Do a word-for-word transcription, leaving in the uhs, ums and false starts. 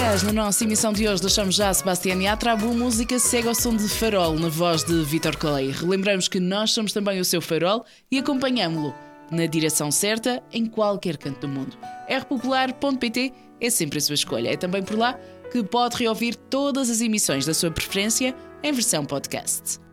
Aliás, na nossa emissão de hoje deixamos já Sebastián Yatra, a boa música segue ao som de Farol, na voz de Vítor Clay. Relembramos que nós somos também o seu farol e acompanhámo-lo na direção certa em qualquer canto do mundo. r popular ponto p t é sempre a sua escolha. É também por lá que pode reouvir todas as emissões da sua preferência em versão podcast.